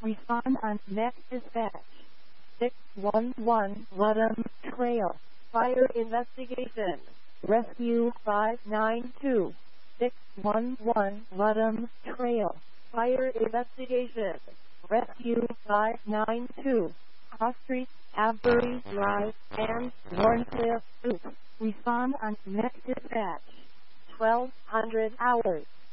Respond on next dispatch. 611 Ludham Trail. Fire investigation. Rescue 592. 611 Ludham Trail. Fire investigation. Rescue 592. Cross Street, Avebury Drive, and Warncliffe Loop. Respond on next dispatch. 1200 hours.